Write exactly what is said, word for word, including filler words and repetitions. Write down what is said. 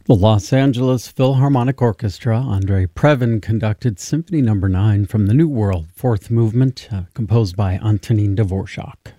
The Los Angeles Philharmonic Orchestra, Andrei Previn, conducted Symphony Number nine from the New World, fourth movement, uh, composed by Antonin Dvorak.